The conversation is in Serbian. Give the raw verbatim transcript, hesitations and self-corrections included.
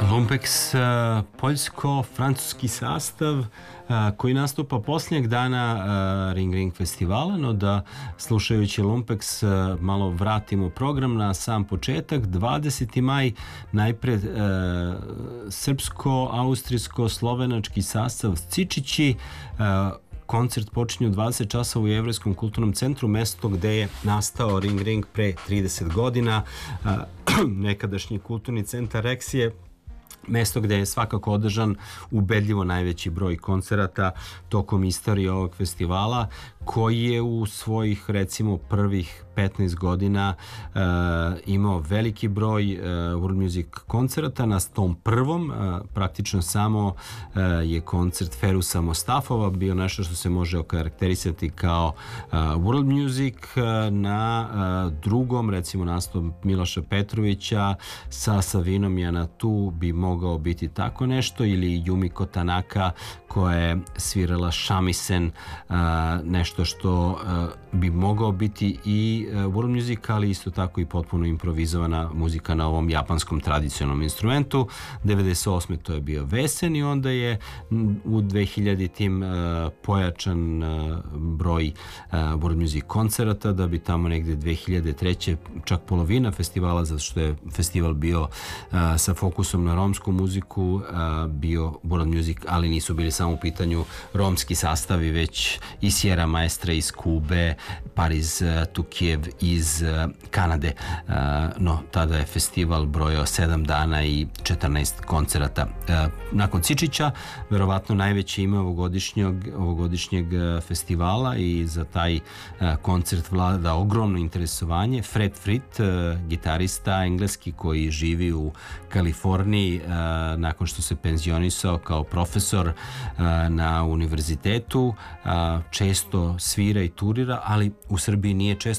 Lumpex, poljsko-francuski sastav koji nastupa posljednjeg dana Ring Ring festivala, no da slušajući Lumpex malo vratimo program na sam početak. dvadeseti maj, najpred srpsko-austrijsko-slovenački sastav Cičići. Koncert počinje u dvadeset časova u Jevrejskom kulturnom centru, mesto gde je nastao Ring Ring pre trideset godina. Nekadašnji kulturni centar Rex je mesto gde je svakako održan ubedljivo najveći broj koncerata tokom istorije ovog festivala, koji je u svojih recimo prvih petnaest godina uh, imao veliki broj uh, world music koncerata. Na tom prvom uh, praktično samo uh, je koncert Ferusa Mostafova bio nešto što se može okarakterisati kao uh, world music. Uh, na uh, drugom recimo nastup Miloša Petrovića sa Savinom Janatu bi mogao biti tako nešto, ili Yumiko Tanaka koja je svirala shamisen, uh, nešto što uh, bi mogao biti i uh, world music, ali isto tako i potpuno improvizovana muzika na ovom japanskom tradicionalnom instrumentu. devedeset osme to je bio Vesen i onda je u dvehiljaditim uh, pojačan uh, broj uh, world music koncerata, da bi tamo negde dve hiljade treće čak polovina festivala, zato što je festival bio uh, sa fokusom na romsku muziku, uh, bio world music, ali nisu bili samo u pitanju romski sastavi, već i Sierra Maestra iz Kube, Paris to Kiev iz Kanade. No, tada je festival brojao sedam dana i četrnaest koncerata. Nakon Cičića, verovatno najveće ime ovogodišnjeg, ovogodišnjeg festivala, i za taj koncert vlada ogromno interesovanje. Fred Frit, gitarista engleski koji živi u Kaliforniji nakon što se penzionisao kao profesor na univerzitetu, često svira i turira, ali u Srbiji nije često